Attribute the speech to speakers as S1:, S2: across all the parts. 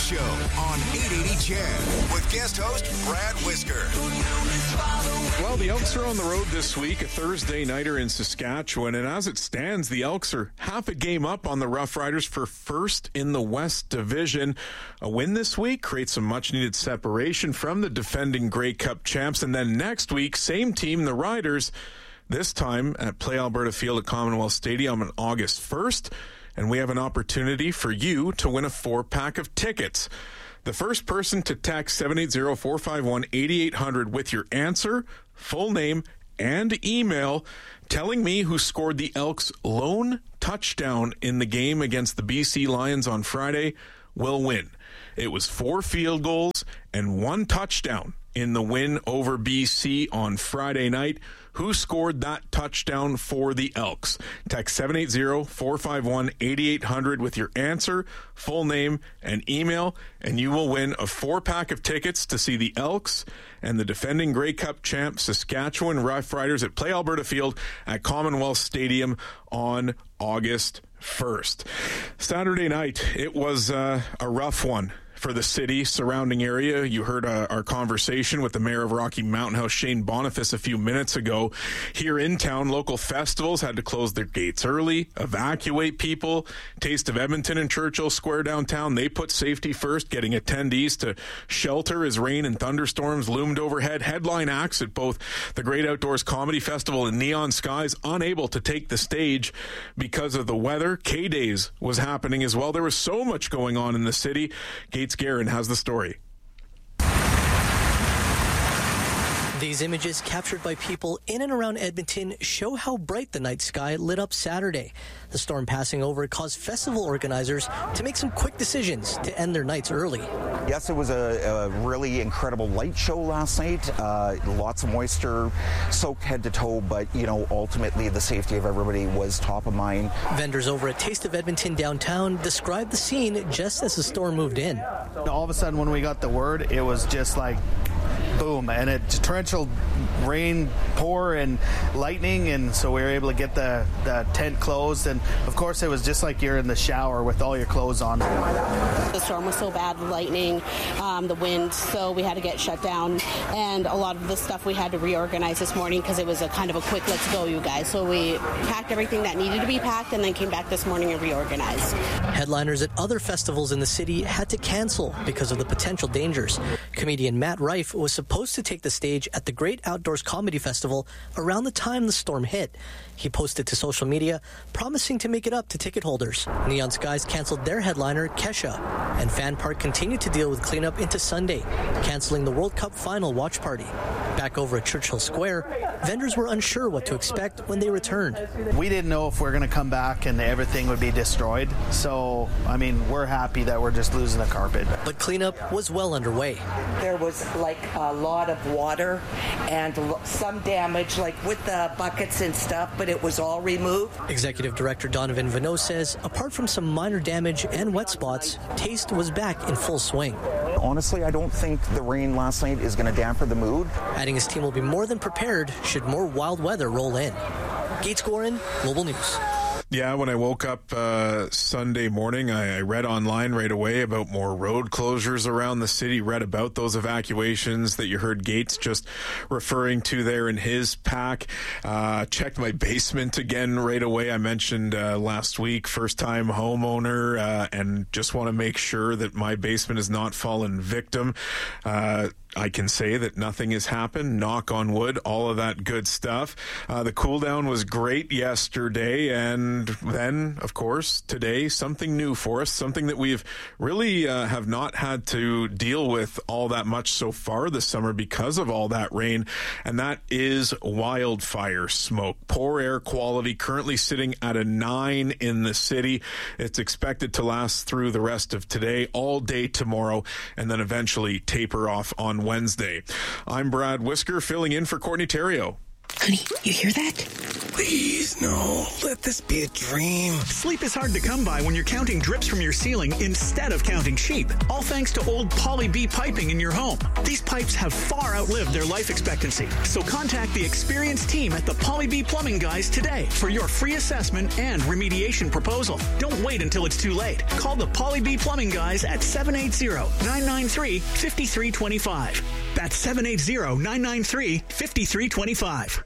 S1: Show on 880 CHED with guest host Brad Whisker.
S2: Well, the Elks are on the road this week, a Thursday nighter in Saskatchewan, and as it stands, the Elks are half a game up on the Rough Riders for first in the West Division. A win this week creates some much-needed separation from the defending Grey Cup champs, and then next week, same team, the Riders, this time at Play Alberta Field at Commonwealth Stadium on August 1st, and we have an opportunity for you to win a 4-pack of tickets. The first person to text 780-451-8800 with your answer, full name, and email telling me who scored the Elks' lone touchdown in the game against the BC Lions on Friday will win. It was 4 field goals and 1 touchdown in the win over BC on Friday night. Who scored that touchdown for the Elks? Text 780-451-8800 with your answer, full name, and email, and you will win a 4-pack of tickets to see the Elks and the defending Grey Cup champ Saskatchewan Rough Riders at Play Alberta Field at Commonwealth Stadium on August 1st. Saturday night, it was a rough one for the city, surrounding area. You heard our conversation with the mayor of Rocky Mountain House, Shane Boniface, a few minutes ago. Here in town, local festivals had to close their gates early, evacuate people. Taste of Edmonton and Churchill Square downtown, they put safety first, getting attendees to shelter as rain and thunderstorms loomed overhead. Headline acts at both the Great Outdoors Comedy Festival and Neon Skies unable to take the stage because of the weather. K-Days was happening as well. There was so much going on in the city. Gates Guerin has the story.
S3: These images captured by people in and around Edmonton show how bright the night sky lit up Saturday. The storm passing over caused festival organizers to make some quick decisions to end their nights early.
S4: Yes, it was a really incredible light show last night. Lots of moisture, soaked head to toe, but, ultimately the safety of everybody was top of mind.
S3: Vendors over at Taste of Edmonton downtown described the scene just as the storm moved in.
S5: All of a sudden, when we got the word, it was just like boom, and it torrential rain, pour, and lightning, and so we were able to get the tent closed, and of course it was just like you're in the shower with all your clothes on.
S6: The storm was so bad, the lightning, the wind, so we had to get shut down, and a lot of the stuff we had to reorganize this morning because it was a kind of a quick let's go, you guys. So we packed everything that needed to be packed and then came back this morning and reorganized.
S3: Headliners at other festivals in the city had to cancel because of the potential dangers. Comedian Matt Rife was supposed to take the stage at the Great Outdoors Comedy Festival around the time the storm hit. He posted to social media, promising to make it up to ticket holders. Neon Skies canceled their headliner, Kesha, and Fan Park continued to deal with cleanup into Sunday, canceling the World Cup final watch party. Back over at Churchill Square, vendors were unsure what to expect when they returned.
S5: We didn't know if we're going to come back and everything would be destroyed. So, we're happy that we're just losing the carpet.
S3: But cleanup was well underway.
S7: There was a lot of water and some damage, with the buckets and stuff, but it was all removed.
S3: Executive Director Donovan Vanaud says, apart from some minor damage and wet spots, Taste was back in full swing.
S4: Honestly, I don't think the rain last night is going to dampen the mood.
S3: Adding his team will be more than prepared should more wild weather roll in. Gates Guerin, Global News.
S2: Yeah, when I woke up Sunday morning, I read online right away about more road closures around the city, read about those evacuations that you heard Gates just referring to there in his pack. Checked my basement again right away. I mentioned last week, first-time homeowner, and just want to make sure that my basement has not fallen victim. I can say that nothing has happened, knock on wood, all of that good stuff. The cool down was great yesterday, and then, of course, today, something new for us, something that we've really have not had to deal with all that much so far this summer because of all that rain, and that is wildfire smoke. Poor air quality currently sitting at a 9 in the city. It's expected to last through the rest of today, all day tomorrow, and then eventually taper off on Wednesday. I'm Brad Whisker, filling in for Courtney Theriault.
S8: Honey, you hear that? Please, no. Let this be a dream.
S9: Sleep is hard to come by when you're counting drips from your ceiling instead of counting sheep. All thanks to old Poly B piping in your home. These pipes have far outlived their life expectancy. So contact the experienced team at the Poly B Plumbing Guys today for your free assessment and remediation proposal. Don't wait until it's too late. Call the Poly B Plumbing Guys at 780-993-5325. That's 780-993-5325.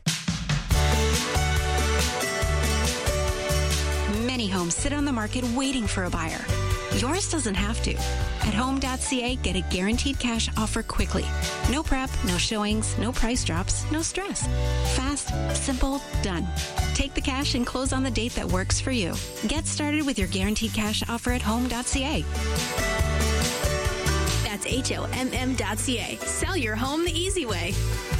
S10: Many homes sit on the market waiting for a buyer. Yours doesn't have to. At home.ca, get a guaranteed cash offer quickly. No prep, no showings, no price drops, no stress. Fast, simple, done. Take the cash and close on the date that works for you. Get started with your guaranteed cash offer at home.ca.
S11: That's HOMM.ca. Sell your home the easy way.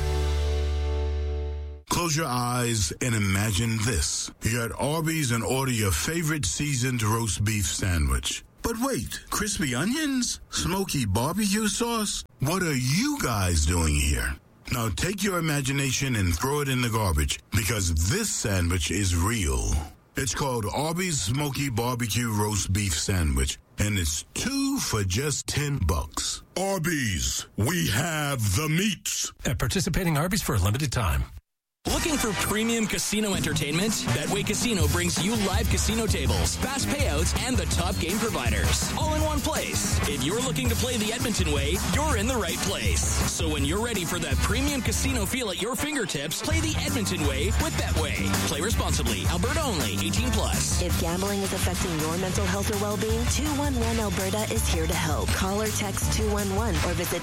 S12: Close your eyes and imagine this. You're at Arby's and order your favorite seasoned roast beef sandwich. But wait, crispy onions? Smoky barbecue sauce? What are you guys doing here? Now take your imagination and throw it in the garbage, because this sandwich is real. It's called Arby's Smoky Barbecue Roast Beef Sandwich, and it's 2 for just $10. Arby's, we have the meats.
S13: At participating Arby's for a limited time.
S14: Looking for premium casino entertainment? Betway Casino brings you live casino tables, fast payouts, and the top game providers, all in one place. If you're looking to play the Edmonton way, you're in the right place. So when you're ready for that premium casino feel at your fingertips, play the Edmonton way with Betway. Play responsibly. Alberta only. 18+.
S15: If gambling is affecting your mental health or well-being, 211 Alberta is here to help. Call or text 211 or visit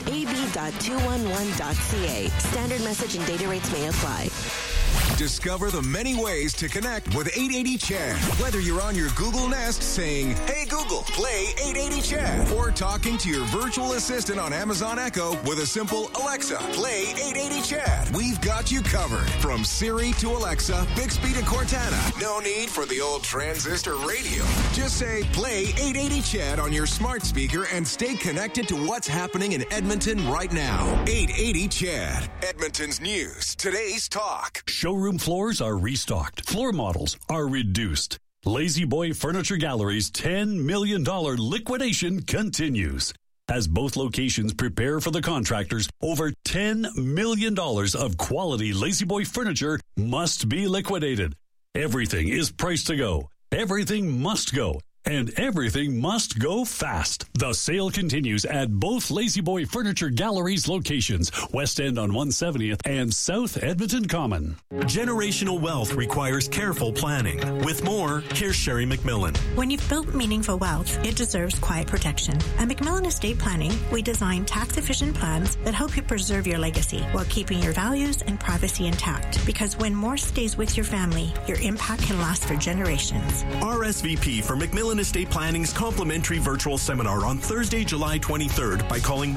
S15: ab.211.ca. Standard message and data rates may apply.
S1: Discover the many ways to connect with 880 Chad. Whether you're on your Google Nest saying, "Hey Google, play 880 Chad," or talking to your virtual assistant on Amazon Echo with a simple "Alexa, play 880 Chad." We've got you covered. From Siri to Alexa, Bixby to Cortana. No need for the old transistor radio. Just say, "Play 880 Chad" on your smart speaker and stay connected to what's happening in Edmonton right now. 880 Chad, Edmonton's news, today's talk.
S16: Showroom floors are restocked. Floor models are reduced. Lazy Boy Furniture Gallery's $10 million liquidation continues. As both locations prepare for the contractors, over $10 million of quality Lazy Boy furniture must be liquidated. Everything is priced to go. Everything must go. And everything must go fast. The sale continues at both Lazy Boy Furniture Galleries locations, West End on 170th and South Edmonton Common.
S17: Generational wealth requires careful planning. With more, here's Sherry McMillan.
S18: When you've built meaningful wealth, it deserves quiet protection. At McMillan Estate Planning, we design tax-efficient plans that help you preserve your legacy while keeping your values and privacy intact. Because when more stays with your family, your impact can last for generations.
S17: RSVP for McMillan Estate Planning's complimentary virtual seminar on Thursday, July 23rd by calling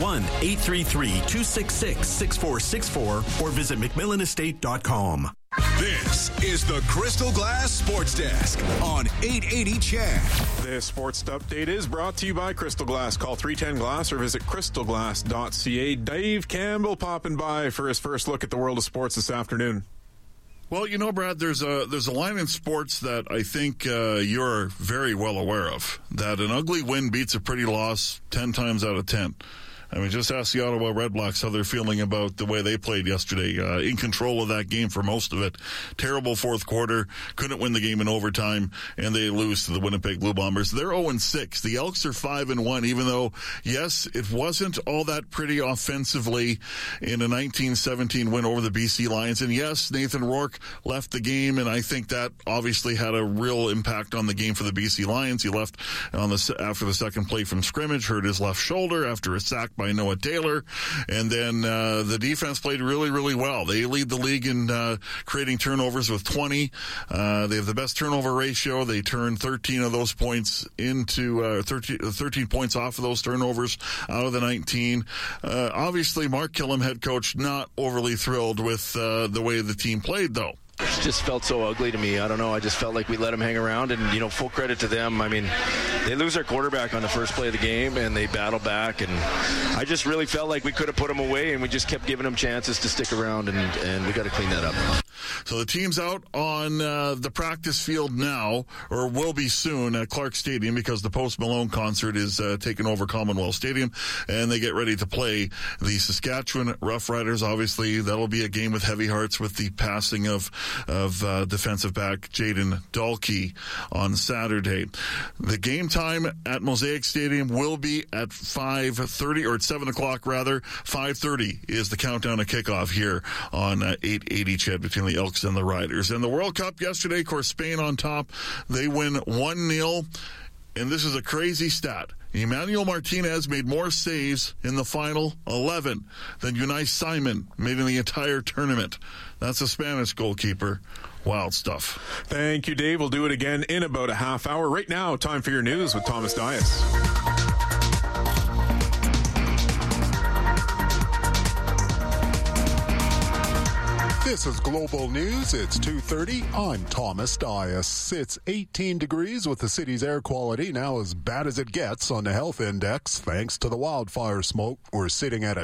S17: 1-833-266-6464 or visit McMillanestate.com.
S1: This is the Crystal Glass Sports Desk on 880 Chad.
S2: This sports update is brought to you by Crystal Glass. Call 310-GLASS or visit crystalglass.ca. Dave Campbell popping by for his first look at the world of sports this afternoon.
S19: Well, you know, Brad, there's a line in sports that I think you're very well aware of, that an ugly win beats a pretty loss 10 times out of 10. I mean, just ask the Ottawa Redblacks how they're feeling about the way they played yesterday. In control of that game for most of it. Terrible fourth quarter. Couldn't win the game in overtime, and they lose to the Winnipeg Blue Bombers. They're 0-6. The Elks are 5-1, even though, yes, it wasn't all that pretty offensively in a 1917 win over the BC Lions. And yes, Nathan Rourke left the game, and I think that obviously had a real impact on the game for the BC Lions. He left after the second play from scrimmage, hurt his left shoulder after a sack by Noah Taylor, and then the defense played really, really well. They lead the league in creating turnovers with 20. They have the best turnover ratio. They turned 13 of those points into 13 points off of those turnovers out of the 19. Obviously, Mark Killam, head coach, not overly thrilled with the way the team played, though.
S20: It just felt so ugly to me. I don't know. I just felt like we let them hang around, and, you know, full credit to them. I mean, they lose their quarterback on the first play of the game, and they battle back, and I just really felt like we could have put them away, and we just kept giving them chances to stick around, and we got to clean that up.
S19: So the team's out on the practice field now, or will be soon, at Clark Stadium, because the Post Malone concert is taking over Commonwealth Stadium, and they get ready to play the Saskatchewan Roughriders. Obviously, that'll be a game with heavy hearts with the passing of defensive back Jaden Dahlke on Saturday. The game time at Mosaic Stadium will be at 5:30, or at 7 o'clock rather. 5:30 is the countdown to kickoff here on 880 CHED between the Elks and the Riders. And the World Cup yesterday, of course, Spain on top. They win 1-0. And this is a crazy stat. Emmanuel Martinez made more saves in the final 11 than Unai Simon made in the entire tournament. That's a Spanish goalkeeper. Wild stuff.
S2: Thank you, Dave. We'll do it again in about a half hour. Right now, time for your news with Thomas Dias.
S21: This is Global News. It's 2:30. I'm Thomas Dias. It's 18 degrees with the city's air quality now as bad as it gets on the health index. Thanks to the wildfire smoke, we're sitting at a